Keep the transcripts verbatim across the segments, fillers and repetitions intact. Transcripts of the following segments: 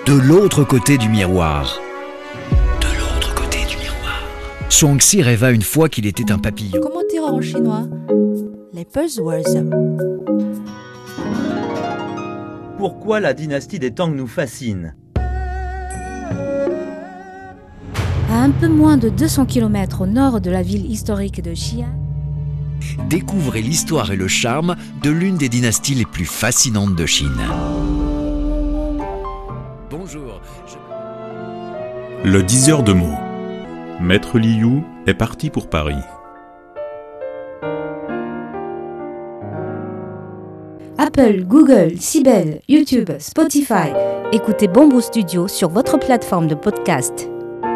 De l'autre côté du miroir. De l'autre côté du miroir. Shuangxi rêva une fois qu'il était un papillon. Comment dire en chinois? Les buzzwords. Pourquoi la dynastie des Tang nous fascine? À un peu moins de deux cents kilomètres au nord de la ville historique de Xi'an, Découvrez l'histoire et le charme de l'une des dynasties les plus fascinantes de Chine. Bonjour. Je... Le diseur de mots. Maître Liu est parti pour Paris. Apple, Google, Sibel, YouTube, Spotify. Écoutez Bamboo Studio sur votre plateforme de podcast.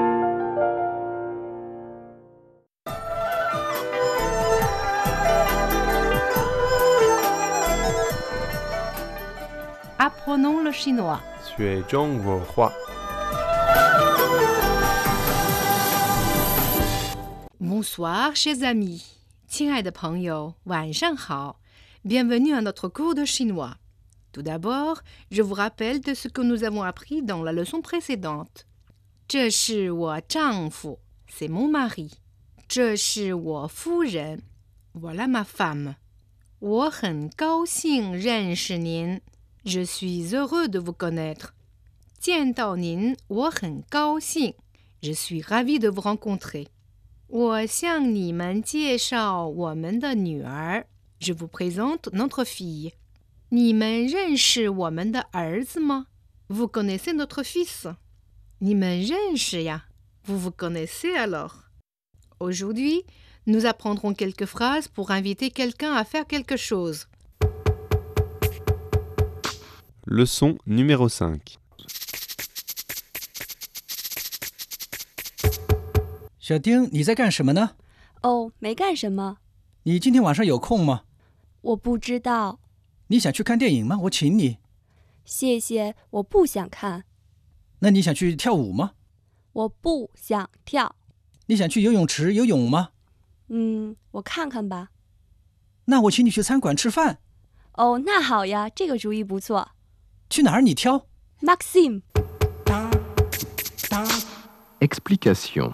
Apprenons le chinois. 学中文化 Bonsoir, chers amis. 亲爱的朋友，晚上好。Bienvenue à notre cours de chinois. Tout d'abord, je vous rappelle de ce que nous avons appris dans la leçon précédente. 这是我丈夫 c'est mon mari. 这是我夫人 voilà ma femme. 我很高兴认识您 Je suis heureux de vous connaître. 见到您我很高兴 Je suis ravi de vous rencontrer. 我向你们介绍我们的女儿 Je vous présente notre fille. 你们认识我们的儿子吗 Vous connaissez notre fils. 你们认识呀 Vous vous connaissez alors. Aujourd'hui, nous apprendrons quelques phrases pour inviter quelqu'un à faire quelque chose. Leçon numéro cinq. 小丁，你在干什么呢？ 哦，没干什么。 你今天晚上有空吗？ 我不知道。 你想去看电影吗？我请你。 谢谢，我不想看。 那你想去跳舞吗？ 我不想跳。 你想去游泳池游泳吗？ 嗯，我看看吧。 那我请你去餐馆吃饭。 哦，那好呀，这个主意不错。 去哪儿你挑 Maxime. Explication.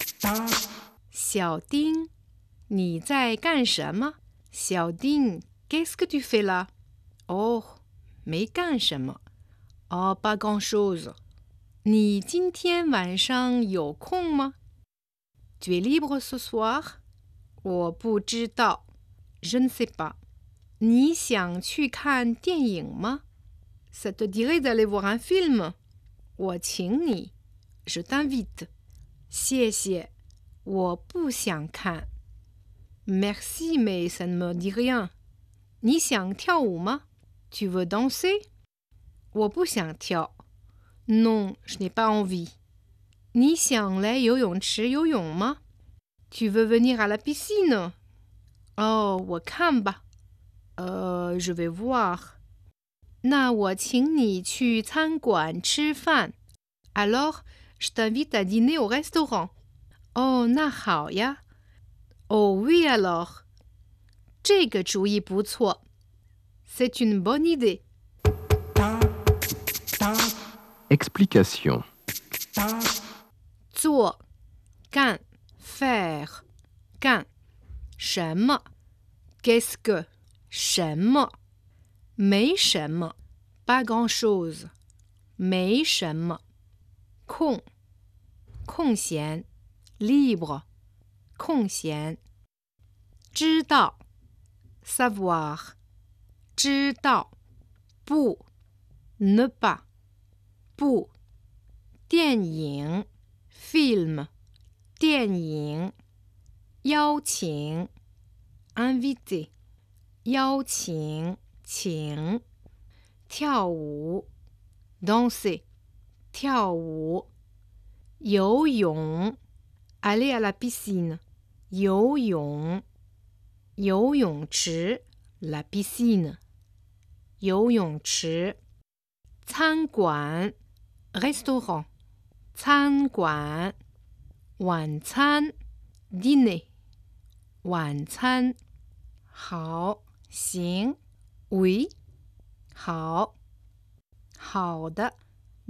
小丁，你在干什么？小丁 Qu'est-ce que tu fais là? Oh, 没干什么。Oh, pas grand-chose. 你今天晚上有空吗 Tu es libre ce soir? 我不知道 Je ne sais pas. 你想去看电影吗 Ça te dirait d'aller voir un film? 我请你 Je t'invite. 谢谢，我不想看。Merci, mais ça ne me dit rien. 你想跳舞吗 Tu veux danser? 我不想跳。Non, je n'ai pas envie. 你想来游泳池游泳吗 Tu veux venir à la piscine? Oh, 我看吧。Euh, je vais voir. 那我请你去餐馆吃饭。Alors, je t'invite à dîner au restaurant. Oh, 那好呀。Oh oui alors. 这个主意不错。C'est une bonne idée. Explication. 做，干 faire 干什么 Qu'est-ce que 什么没什么 Pas grand-chose 没什么空空闲 libre 空闲知道 savoir 知道不 ne pas 不电影 film 电影邀请 invité 邀请请跳舞 danser 跳舞游泳 aller à la piscine 游泳游泳池 la piscine 游泳池餐馆 restaurant 餐馆晚餐 dîner 晚餐好行 oui 好好的